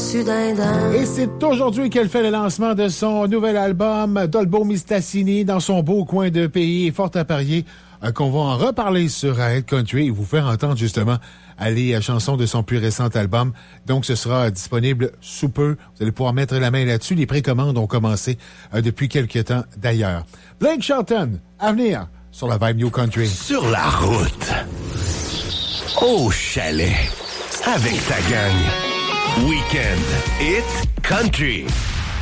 dessus d'un dent. Et c'est aujourd'hui qu'elle fait le lancement de son nouvel album, Dolbo Mistassini, dans son beau coin de pays. Et fort à parier qu'on va en reparler sur Hit Country et vous faire entendre justement les chansons de son plus récent album. Donc, ce sera disponible sous peu. Vous allez pouvoir mettre la main là-dessus. Les précommandes ont commencé depuis quelques temps d'ailleurs. Blake Shelton, à venir sur la Vibe New Country. Sur la route, au chalet, avec ta gang. Weekend Hit Country.